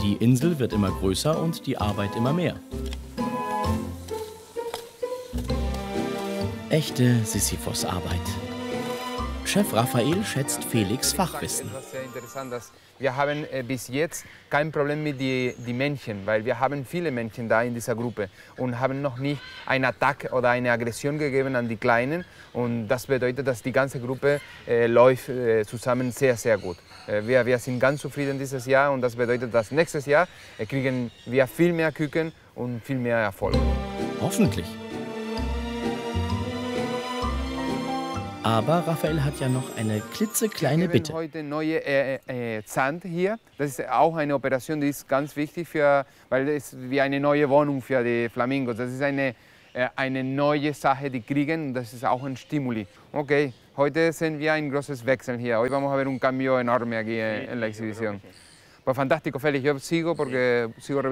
Die Insel wird immer größer und die Arbeit immer mehr. Echte Sisyphos-Arbeit. Chef Raphael schätzt Felix Fachwissen. Das ist sehr interessant, dass wir haben bis jetzt kein Problem mit den Männchen, weil wir haben viele Männchen da in dieser Gruppe und haben noch nicht einen Attack oder eine Aggression gegeben an die Kleinen. Und das bedeutet, dass die ganze Gruppe läuft zusammen sehr, sehr gut. Wir sind ganz zufrieden dieses Jahr und das bedeutet, dass nächstes Jahr kriegen wir viel mehr Küken und viel mehr Erfolg. Hoffentlich. Aber Raphael hat ja noch eine klitzekleine Wir Bitte. haben heute neue Sand hier. Das ist auch eine Operation, die ist ganz wichtig, weil es ist wie eine neue Wohnung für die Flamingos. Das ist eine neue Sache, die kriegen und das ist auch ein Stimuli. Okay, heute sehen wir ein großes Wechsel hier. Hoy vamos a ver un cambio enorme aquí en la exhibición. Pues fantástico, Félix. Yo sigo porque sigo